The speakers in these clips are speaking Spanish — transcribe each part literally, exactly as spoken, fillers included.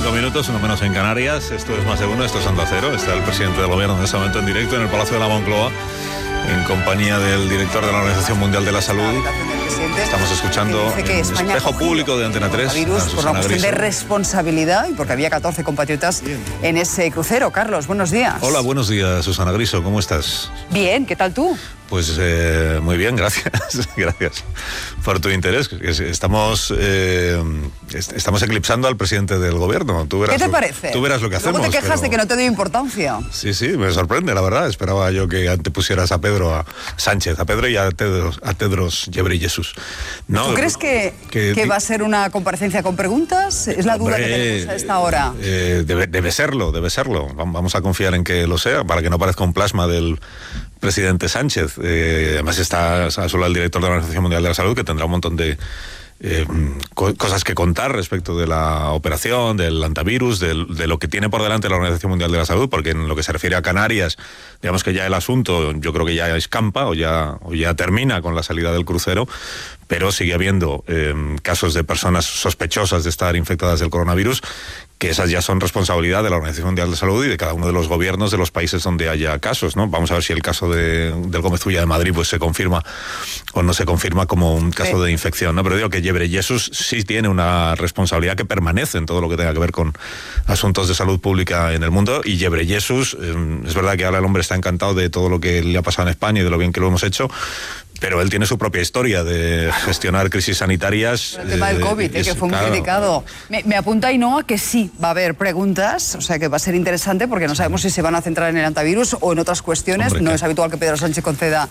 cinco minutos, uno menos en Canarias. Esto es Más de Uno, esto es Onda Cero. Está el presidente del gobierno en este momento en directo en el Palacio de la Moncloa, en compañía del director de la Organización Mundial de la Salud. Estamos escuchando el espejo público de Antena tres. Virus, por una cuestión de responsabilidad y porque había catorce compatriotas en ese crucero. Carlos, buenos días. Hola, buenos días, Susana Griso. ¿Cómo estás? Bien, ¿qué tal tú? Pues eh, muy bien, gracias. Gracias por tu interés. Estamos eh, estamos eclipsando al presidente del gobierno. Tú verás ¿Qué te lo, parece? Tú verás lo que hacemos. Luego te quejas pero... de que no te doy importancia. Sí, sí, me sorprende, la verdad. Esperaba yo que antepusieras a Pedro, a Sánchez, a Pedro y a Tedros, a Tedros Ghebreyesus. No, ¿Tú crees que, que, que va a ser una comparecencia con preguntas? Es la duda hombre, que tenemos a esta hora. Eh, debe, debe serlo, debe serlo. Vamos a confiar en que lo sea, para que no parezca un plasma del presidente Sánchez. Eh, además está solo el director de la Organización Mundial de la Salud, que tendrá un montón de eh, co cosas que contar respecto de la operación, del antivirus, del, de lo que tiene por delante la Organización Mundial de la Salud, porque en lo que se refiere a Canarias, digamos que ya el asunto, yo creo que ya escampa o ya, o ya termina con la salida del crucero, pero sigue habiendo eh, casos de personas sospechosas de estar infectadas del coronavirus, que esas ya son responsabilidad de la Organización Mundial de Salud y de cada uno de los gobiernos de los países donde haya casos, ¿no? Vamos a ver si el caso de, del Gómez Ulla de Madrid pues se confirma o no se confirma como un caso sí. de infección, ¿no? Pero digo que Ghebreyesus sí tiene una responsabilidad que permanece en todo lo que tenga que ver con asuntos de salud pública en el mundo, y Ghebreyesus, eh, es verdad que ahora el hombre está encantado de todo lo que le ha pasado en España y de lo bien que lo hemos hecho, pero él tiene su propia historia de gestionar crisis sanitarias. El tema del COVID, eh, es, que fue muy claro. criticado. Me, me apunta Ainhoa que sí, va a haber preguntas, o sea que va a ser interesante porque no sabemos si se van a centrar en el antivirus o en otras cuestiones. Hombre, no ¿qué? Es habitual que Pedro Sánchez conceda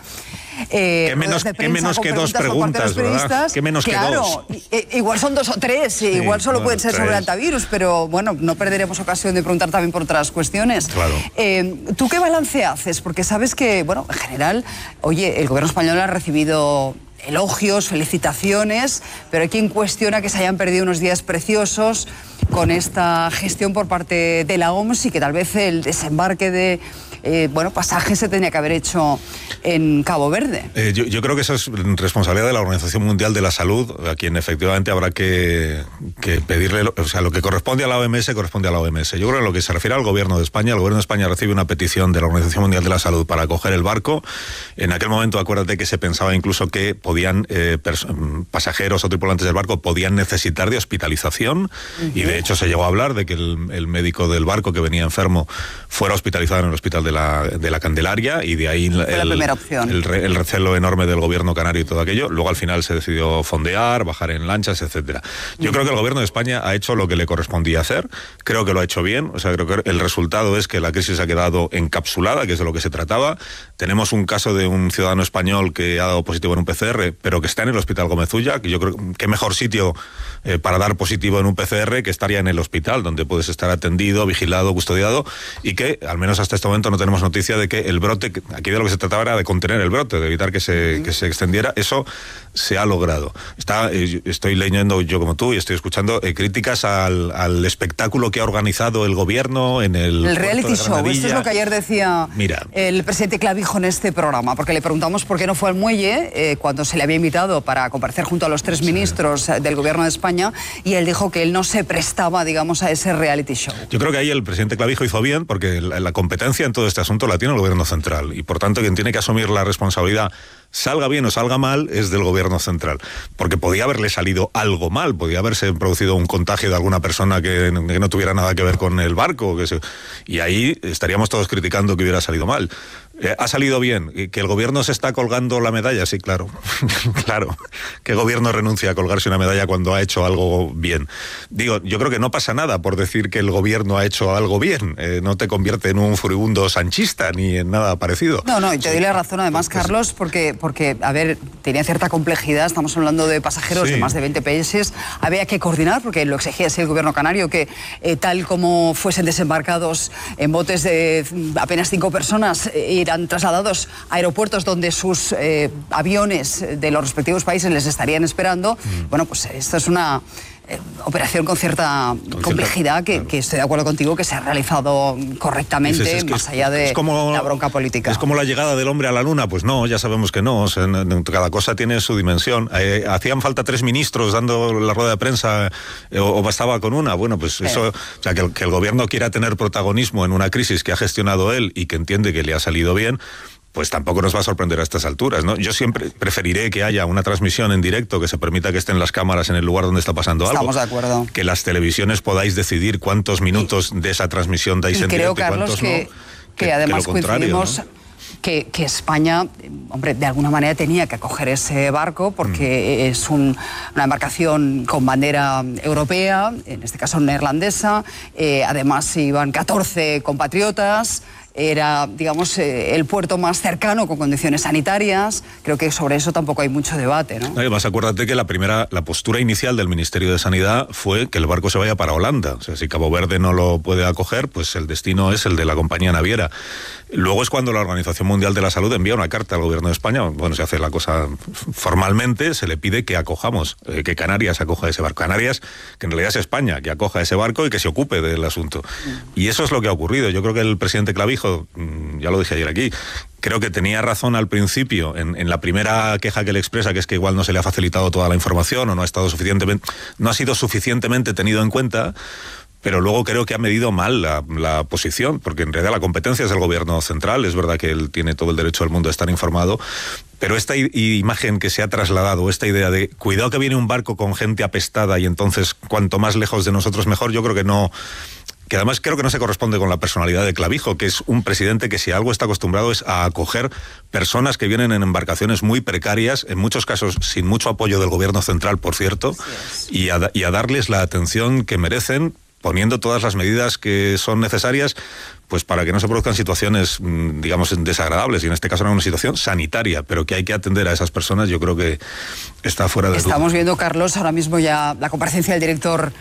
Eh, ¿Qué menos, ¿qué menos que dos preguntas, ¿verdad? ¿Qué menos claro, que dos? I, igual son dos o tres, sí, igual solo bueno, pueden ser tres. sobre el antivirus, pero bueno, no perderemos ocasión de preguntar también por otras cuestiones. Claro. Eh, ¿Tú qué balance haces? Porque sabes que, bueno, en general, oye, el gobierno español ha recibido elogios, felicitaciones, pero hay quien cuestiona que se hayan perdido unos días preciosos con esta gestión por parte de la O M S y que tal vez el desembarque de eh, bueno, pasajes se tenía que haber hecho en Cabo Verde. Eh, yo, yo creo que eso es responsabilidad de la Organización Mundial de la Salud, a quien efectivamente habrá que, que pedirle, o sea, lo que corresponde a la O M S corresponde a la O M S. Yo creo que en lo que se refiere al gobierno de España, el gobierno de España recibe una petición de la Organización Mundial de la Salud para coger el barco. En aquel momento, acuérdate que se pensaba incluso que podían eh, pasajeros o tripulantes del barco podían necesitar de hospitalización, uh-huh. y de hecho se llegó a hablar de que el, el médico del barco que venía enfermo fuera hospitalizado en el hospital de la, de la Candelaria, y de ahí el, la primera opción. El, el recelo enorme del gobierno canario y todo aquello. Luego al final se decidió fondear, bajar en lanchas, etcétera. Yo uh-huh. creo que el gobierno de España ha hecho lo que le correspondía hacer, creo que lo ha hecho bien, o sea, creo que el resultado es que la crisis ha quedado encapsulada, que es de lo que se trataba. Tenemos un caso de un ciudadano español que ha dado positivo en un P C R, pero que está en el Hospital Gómez Ulla, que yo creo que mejor sitio eh, para dar positivo en un P C R que estaría en el hospital, donde puedes estar atendido, vigilado, custodiado, y que al menos hasta este momento no tenemos noticia de que el brote, aquí de lo que se trataba era de contener el brote, de evitar que se, que se extendiera. Eso se ha logrado. Está, eh, estoy leyendo, yo como tú, y estoy escuchando eh, críticas al, al espectáculo que ha organizado el gobierno en el... El reality show, esto es lo que ayer decía Mira, el presidente Clavijo en este programa, porque le preguntamos por qué no fue al muelle eh, cuando se le había invitado para comparecer junto a los tres ministros sí. del gobierno de España, y él dijo que él no se prestaba, digamos, a ese reality show. Yo creo que ahí el presidente Clavijo hizo bien, porque la, la competencia en todo este asunto la tiene el gobierno central, y por tanto quien tiene que asumir la responsabilidad, salga bien o salga mal, es del gobierno central, porque podía haberle salido algo mal, podía haberse producido un contagio de alguna persona que, que no tuviera nada que ver con el barco, que se, y ahí estaríamos todos criticando que hubiera salido mal. Eh, ¿Ha salido bien? ¿Que el gobierno se está colgando la medalla? Sí, claro. Claro. ¿Qué gobierno renuncia a colgarse una medalla cuando ha hecho algo bien? Digo, yo creo que no pasa nada por decir que el gobierno ha hecho algo bien. Eh, no te convierte en un furibundo sanchista ni en nada parecido. No, no, y te doy la razón además, Carlos, porque, porque, a ver, tenía cierta complejidad. Estamos hablando de pasajeros sí. de más de veinte países. Había que coordinar, porque lo exigía así el gobierno canario, que eh, tal como fuesen desembarcados en botes de apenas cinco personas, eh, irán trasladados a aeropuertos donde sus eh, aviones de los respectivos países les estarían esperando. Mm. Bueno, pues esto es una eh, operación con cierta con complejidad, cierta, que, claro. que estoy de acuerdo contigo que se ha realizado correctamente, es, es que más es, allá de es como, la bronca política. Es como la llegada del hombre a la luna, pues no, ya sabemos que no, o sea, cada cosa tiene su dimensión. Eh, ¿Hacían falta tres ministros dando la rueda de prensa eh, o, o bastaba con una? Bueno, pues sí. eso, o sea, que el, que el gobierno quiera tener protagonismo en una crisis que ha gestionado él y que entiende que le ha salido bien, pues tampoco nos va a sorprender a estas alturas, ¿no? Yo siempre preferiré que haya una transmisión en directo que se permita que estén las cámaras en el lugar donde está pasando algo. Estamos de acuerdo. Que las televisiones podáis decidir cuántos minutos de esa transmisión dais y en creo, directo y Carlos, cuántos que, no. Que, que además que coincidimos... ¿no? Que, que España, hombre, de alguna manera tenía que acoger ese barco porque mm. es un, una embarcación con bandera europea, en este caso neerlandesa, eh, además iban catorce compatriotas, era, digamos, eh, el puerto más cercano con condiciones sanitarias. Creo que sobre eso tampoco hay mucho debate, ¿no? Además, acuérdate que la primera, la postura inicial del Ministerio de Sanidad fue que el barco se vaya para Holanda. O sea, si Cabo Verde no lo puede acoger, pues el destino es el de la compañía naviera. Luego es cuando la Organización Mundial de la Salud envía una carta al Gobierno de España. Bueno, se hace la cosa formalmente, se le pide que acojamos, eh, que Canarias acoja ese barco. Canarias, que en realidad es España, que acoja ese barco y que se ocupe del asunto. Y eso es lo que ha ocurrido. Yo creo que el presidente Clavijo, ya lo dije ayer aquí, creo que tenía razón al principio en, en la primera queja que le expresa, que es que igual no se le ha facilitado toda la información o no ha estado suficientemente, no ha sido suficientemente tenido en cuenta. Pero luego creo que ha medido mal la, la posición, porque en realidad la competencia es del gobierno central, es verdad que él tiene todo el derecho del mundo a estar informado, pero esta imagen que se ha trasladado, esta idea de cuidado que viene un barco con gente apestada y entonces cuanto más lejos de nosotros mejor, yo creo que no... que además creo que no se corresponde con la personalidad de Clavijo, que es un presidente que si algo está acostumbrado es a acoger personas que vienen en embarcaciones muy precarias, en muchos casos sin mucho apoyo del gobierno central, por cierto, y a, y a darles la atención que merecen, poniendo todas las medidas que son necesarias, pues para que no se produzcan situaciones, digamos, desagradables, y en este caso era una situación sanitaria, pero que hay que atender a esas personas, yo creo que está fuera de duda. Estamos viendo, Carlos, ahora mismo ya la comparecencia del director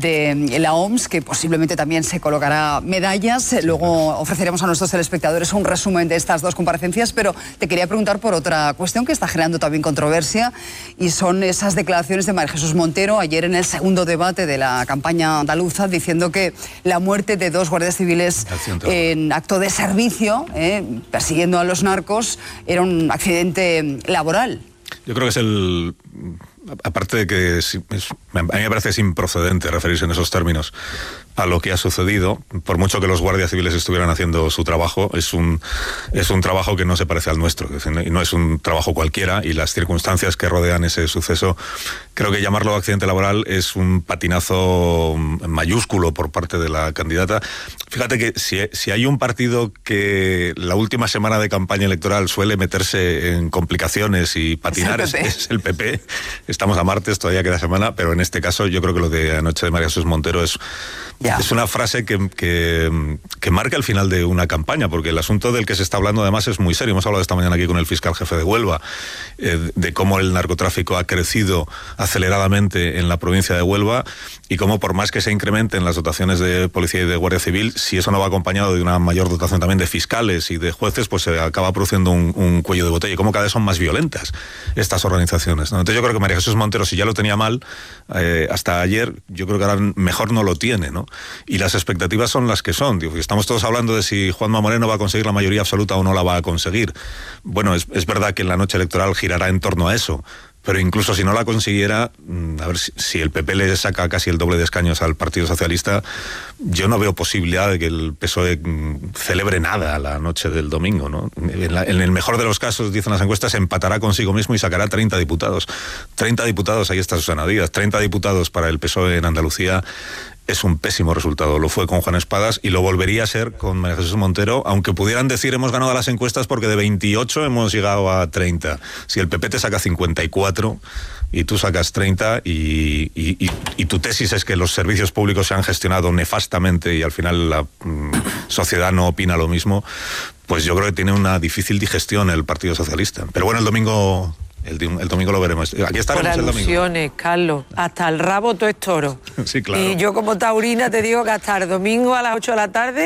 de la O M S, que posiblemente también se colocará medallas. Luego ofreceremos a nuestros telespectadores un resumen de estas dos comparecencias, pero te quería preguntar por otra cuestión que está generando también controversia, y son esas declaraciones de María Jesús Montero ayer en el segundo debate de la campaña andaluza, diciendo que la muerte de dos guardias civiles en acto de servicio, eh, persiguiendo a los narcos, era un accidente laboral. Yo creo que es el... Aparte de que es, es, a mí me parece sin procedente referirse en esos términos a lo que ha sucedido, por mucho que los guardias civiles estuvieran haciendo su trabajo, es un, es un trabajo que no se parece al nuestro, es decir, no es un trabajo cualquiera, y las circunstancias que rodean ese suceso, creo que llamarlo accidente laboral es un patinazo mayúsculo por parte de la candidata. Fíjate que si, si hay un partido que la última semana de campaña electoral suele meterse en complicaciones y patinar, es el P P. Es, es el P P. Estamos a martes, todavía queda semana, pero en este caso yo creo que lo de anoche de María Jesús Montero es... Ya. Es una frase que, que, que marca el final de una campaña, porque el asunto del que se está hablando además es muy serio. Hemos hablado esta mañana aquí con el fiscal jefe de Huelva, eh, de cómo el narcotráfico ha crecido aceleradamente en la provincia de Huelva y cómo por más que se incrementen las dotaciones de policía y de guardia civil, si eso no va acompañado de una mayor dotación también de fiscales y de jueces, pues se acaba produciendo un, un cuello de botella, y cómo cada vez son más violentas estas organizaciones, ¿no? Entonces yo creo que María Jesús Montero, si ya lo tenía mal eh, hasta ayer, yo creo que ahora mejor no lo tiene, ¿no? Y las expectativas son las que son. Digo, estamos todos hablando de si Juanma Moreno va a conseguir la mayoría absoluta o no la va a conseguir. Bueno, es, es verdad que en la noche electoral girará en torno a eso, pero incluso si no la consiguiera, a ver si, si el P P le saca casi el doble de escaños al Partido Socialista, yo no veo posibilidad de que el P S O E celebre nada la noche del domingo, ¿no? En, la, en el mejor de los casos, dicen las encuestas, empatará consigo mismo y sacará treinta diputados. treinta diputados, ahí está Susana Díaz, treinta diputados para el P S O E en Andalucía. Es un pésimo resultado. Lo fue con Juan Espadas y lo volvería a ser con María Jesús Montero, aunque pudieran decir hemos ganado las encuestas porque de veintiocho hemos llegado a treinta. Si el P P te saca cincuenta y cuatro y tú sacas treinta y, y, y, y tu tesis es que los servicios públicos se han gestionado nefastamente y al final la mm, sociedad no opina lo mismo, pues yo creo que tiene una difícil digestión el Partido Socialista. Pero bueno, el domingo... El, el domingo lo veremos. Aquí estaremos el domingo. Por alusiones, Carlos. Hasta el rabo todo es toro. Sí, claro. Y yo como taurina te digo que hasta el domingo a las ocho de la tarde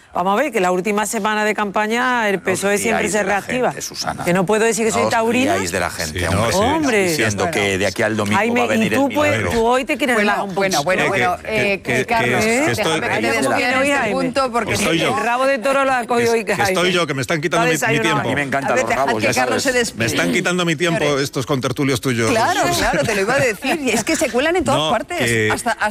Vamos a ver, que la última semana de campaña el P S O E siempre se reactiva. Gente, Susana. Que no puedo decir que soy no taurina. No os de la gente, sí, no, hombre. sí, hombre. Diciendo bueno. que de aquí al domingo Jaime, va a venir y tú, el pues, milagro. tú hoy te quieres relajar Bueno, un poco. bueno, bueno, Eh, bueno, que- eh, que- que- Carlos, que estoy- déjame que te que- desvíe en que- este que- punto porque estoy si yo. El rabo de toro lo ha cogido hoy. Que estoy yo, que me están quitando mi, mi tiempo. A mí me A encantan ver, los dejad rabos, que ya Carlos sabes. se despide. Me están quitando mi tiempo Señores. estos contertulios tuyos. Claro, claro, te lo iba a decir. Y es que se cuelan en todas No, partes. que- Hasta,